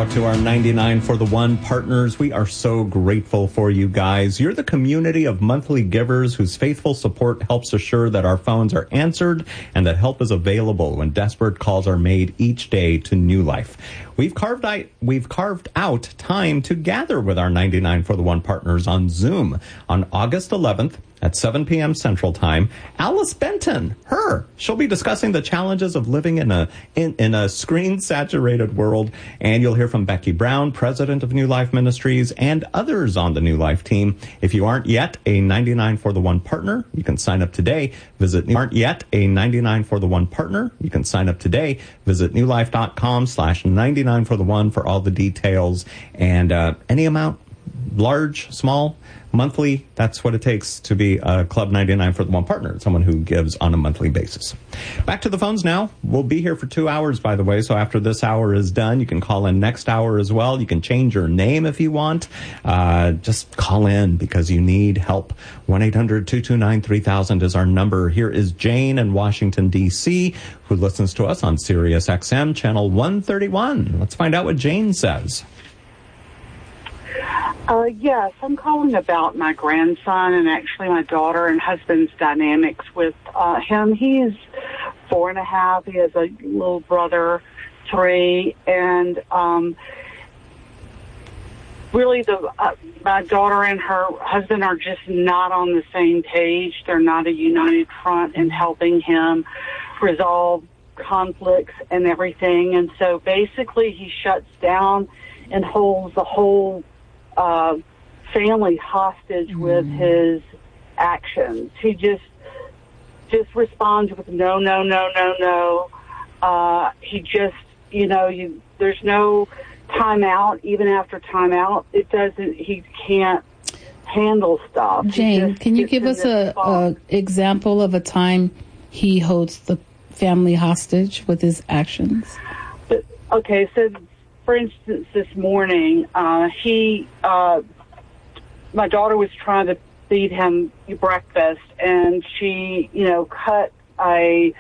out to our 99 for the One partners. We are so grateful for you guys. You're the community of monthly givers whose faithful support helps assure that our phones are answered and that help is available when desperate calls are made each day to New Life. We've carved out time to gather with our 99 for the One partners on Zoom on August 11th at 7 p.m. Central Time. Alice Benton, she'll be discussing the challenges of living in a screen-saturated world. And you'll hear from Becky Brown, president of New Life Ministries, and others on the New Life team. If you aren't yet a 99 for the One partner, you can sign up today. Visit newlife.com/99 for the One for all the details. And any amount, large, small, monthly, that's what it takes to be a Club 99 for the One partner, someone who gives on a monthly basis. Back to the phones now. We'll be here for 2 hours, by the way, so after this hour is done, you can call in next hour as well. You can change your name if you want. Just call in because you need help. 1-800-229-3000 is our number. Here is Jane in Washington, D.C., who listens to us on Sirius XM, channel 131. Let's find out what Jane says. Yes, I'm calling about my grandson and actually my daughter and husband's dynamics with him. He is 4.5. He has a little brother, 3, and really my daughter and her husband are just not on the same page. They're not a united front in helping him resolve conflicts and everything. And so basically he shuts down and holds the whole family hostage with his actions. He just responds with no. He just, there's no timeout. Even after timeout, he can't handle stuff. Jane, can you give us a example of a time he holds the family hostage with his actions? Okay, so for instance, this morning, my daughter was trying to feed him breakfast, and she, cut a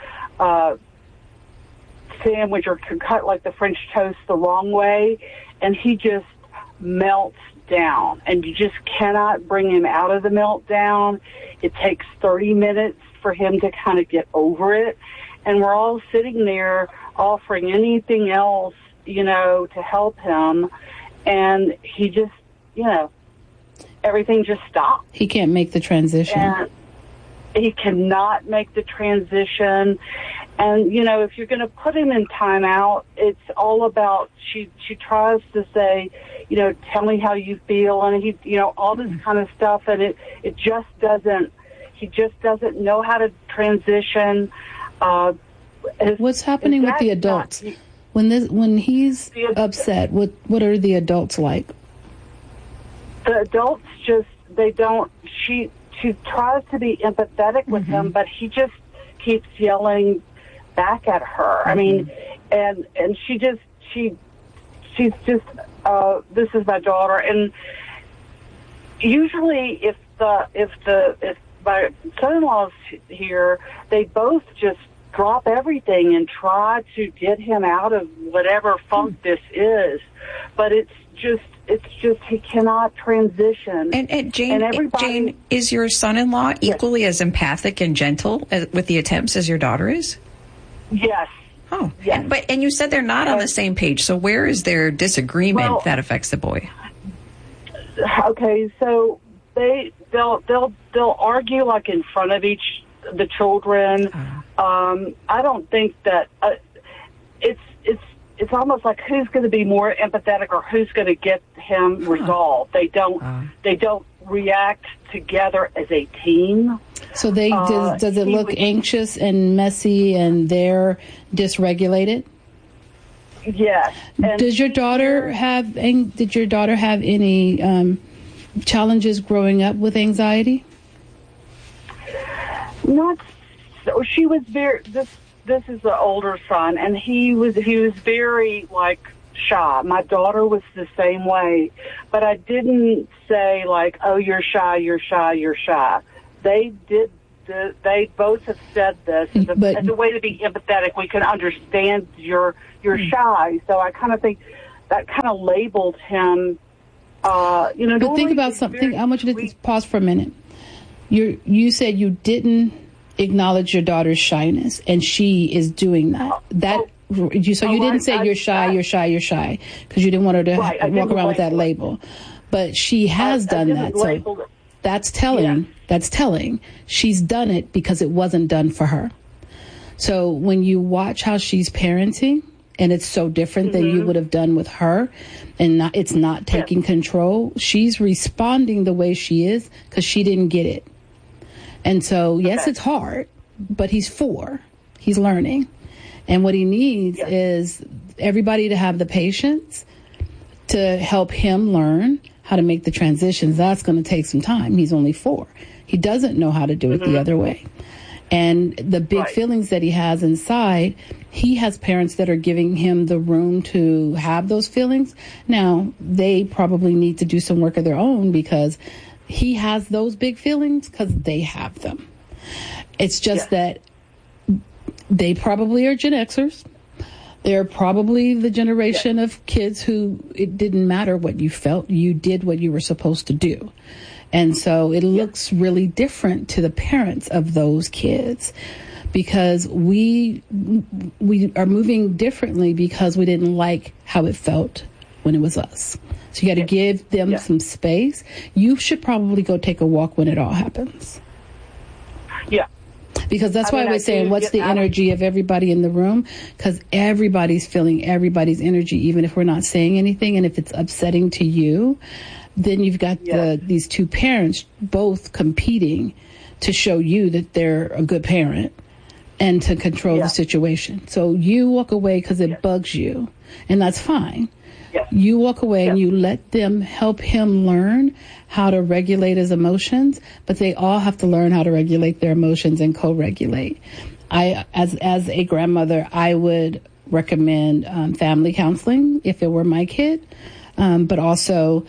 sandwich or cut like the French toast the wrong way, and he just melts down, and you just cannot bring him out of the meltdown. It takes 30 minutes for him to kind of get over it, and we're all sitting there offering anything else, to help him, and he just, everything just stops. He can't make the transition. And he cannot make the transition. And, if you're going to put him in timeout, it's all about, she tries to say, tell me how you feel, and he, all this kind of stuff, and it just doesn't, he just doesn't know how to transition. What's happening with the adults? When he's upset, what are the adults like? The adults just, she tries to be empathetic with him, but he just keeps yelling back at her. I mean, and she's just, this is my daughter, and usually if my son-in-law's here, they both just drop everything and try to get him out of whatever funk this is. But it's just he cannot transition. And Jane, is your son-in-law equally as empathic and gentle with the attempts as your daughter is? Yes. Oh, yes. And you said they're not on the same page. So where is their disagreement that affects the boy? Okay, so they'll argue like in front of the children. I don't think that it's almost like who's going to be more empathetic or who's going to get him resolved. They don't react together as a team. So does it look anxious and messy and they're dysregulated? Yes. Did your daughter have any challenges growing up with anxiety? Not so. She was very. This is the older son, and he was very shy. My daughter was the same way, but I didn't say oh, you're shy, you're shy, you're shy. They did. They both have said this as a way to be empathetic. We can understand you're shy. So I kind of think that kind of labeled him, But think about something. I want you to pause for a minute. You said you didn't acknowledge your daughter's shyness, and she is doing that. You didn't say you're shy, because you didn't want her to walk around with that label. But she has done that. So that's telling. Yeah. That's telling. She's done it because it wasn't done for her. So when you watch how she's parenting, and it's so different than you would have done with her, and it's not taking control, she's responding the way she is because she didn't get it. And so, yes, it's hard, but he's 4. He's learning. And what he needs is everybody to have the patience to help him learn how to make the transitions. That's going to take some time. He's only 4. He doesn't know how to do it the other way. And the big feelings that he has inside, he has parents that are giving him the room to have those feelings. Now, they probably need to do some work of their own because he has those big feelings because they have them. It's just that they probably are Gen Xers. They're probably the generation of kids who it didn't matter what you felt. You did what you were supposed to do. And so it looks really different to the parents of those kids because we are moving differently because we didn't like how it felt when it was us. So you got to give them some space. You should probably go take a walk when it all happens. Yeah. Because that's why I was saying, what's the energy of everybody in the room? Because everybody's feeling everybody's energy, even if we're not saying anything. And if it's upsetting to you, then you've got these 2 parents both competing to show you that they're a good parent and to control the situation. So you walk away because it bugs you, and that's fine. You walk away and you let them help him learn how to regulate his emotions, but they all have to learn how to regulate their emotions and co-regulate. As a grandmother, I would recommend family counseling if it were my kid, but also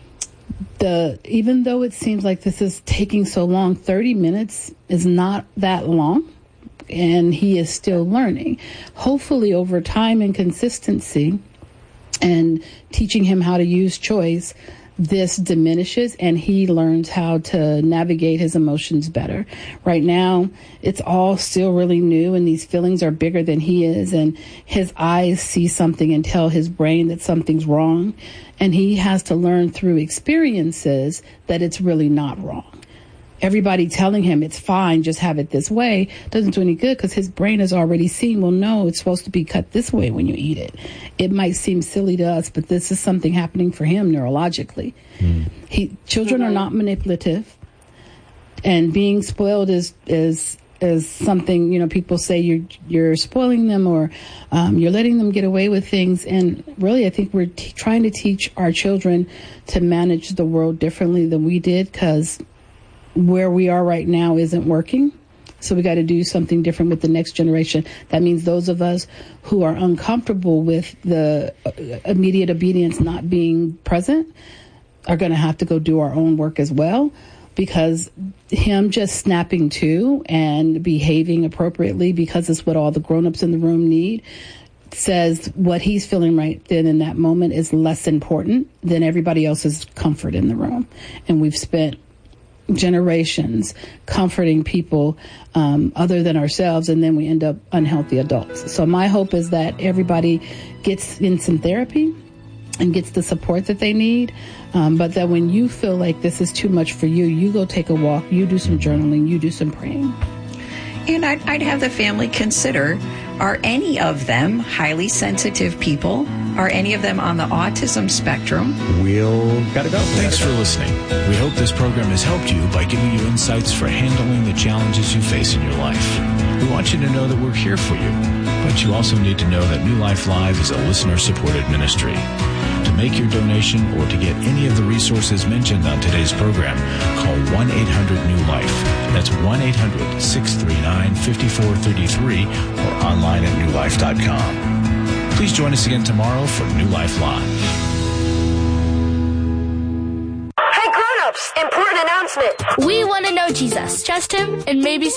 even though it seems like this is taking so long, 30 minutes is not that long, and he is still learning. Hopefully over time and consistency and teaching him how to use choice, this diminishes and he learns how to navigate his emotions better. Right now, it's all still really new and these feelings are bigger than he is, and his eyes see something and tell his brain that something's wrong. And he has to learn through experiences that it's really not wrong. Everybody telling him it's fine, just have it this way, doesn't do any good because his brain has already seen, well, no, it's supposed to be cut this way when you eat it. It might seem silly to us, but this is something happening for him neurologically. Children are not manipulative, and being spoiled is something, people say you're spoiling them or you're letting them get away with things. And really, I think we're trying to teach our children to manage the world differently than we did because where we are right now isn't working. So we got to do something different with the next generation. That means those of us who are uncomfortable with the immediate obedience not being present are going to have to go do our own work as well, because him just snapping to and behaving appropriately because it's what all the grown-ups in the room need says what he's feeling right then in that moment is less important than everybody else's comfort in the room. And we've spent generations comforting people other than ourselves, and then we end up unhealthy adults. So my hope is that everybody gets in some therapy and gets the support that they need, but that when you feel like this is too much for you, you go take a walk, you do some journaling, you do some praying. And I'd have the family consider, are any of them highly sensitive people? Are any of them on the autism spectrum? Gotta go. Thanks for listening. We hope this program has helped you by giving you insights for handling the challenges you face in your life. We want you to know that we're here for you, but you also need to know that New Life Live is a listener-supported ministry. To make your donation or to get any of the resources mentioned on today's program, call 1-800-NEW-LIFE. That's 1-800-639-5433 or online at newlife.com. Please join us again tomorrow for New Life Live. Hey grown-ups, important announcement. We want to know Jesus. Trust him and maybe